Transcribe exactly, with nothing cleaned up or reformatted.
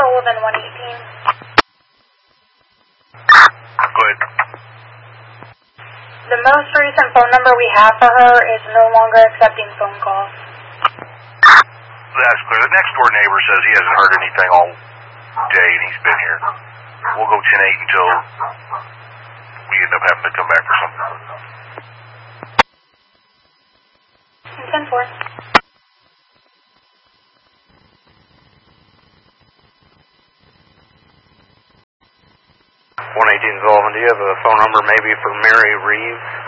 Sullivan one eighteen. Go ahead. The most recent phone number we have for her is no longer accepting phone calls. That's clear. The next door neighbor says he hasn't heard anything all day and he's been here. We'll go ten eight until we end up having to come back for something. ten four. one eighteen Sullivan, do you have a phone number maybe for Mary Reeves?